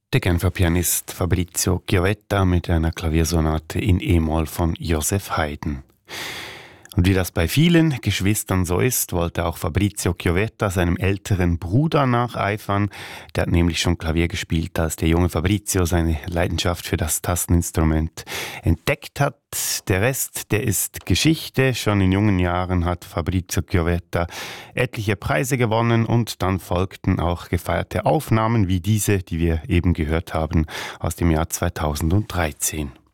Der Genfer Pianist Fabrizio Chiavetta mit einer Klaviersonate in E-Moll von Joseph Haydn. Und wie das bei vielen Geschwistern so ist, wollte auch Fabrizio Chiavetta seinem älteren Bruder nacheifern. Der hat nämlich schon Klavier gespielt, als der junge Fabrizio seine Leidenschaft für das Tasteninstrument entdeckt hat. Der Rest, der ist Geschichte. Schon in jungen Jahren hat Fabrizio Chiavetta etliche Preise gewonnen und dann folgten auch gefeierte Aufnahmen wie diese, die wir eben gehört haben, aus dem Jahr 2013.